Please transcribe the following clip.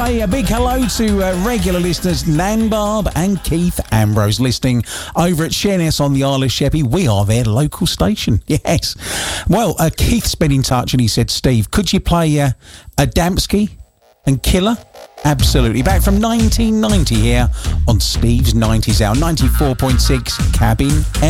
say a big hello to regular listeners Nan Barb and Keith Ambrose, listening over at Sheerness on the Isle of Sheppey. We are their local station, yes. Well, Keith's been in touch and he said, Steve, could you play Adamski and Killer? Absolutely. Back from 1990 here on Steve's 90s Hour, 94.6 Cabin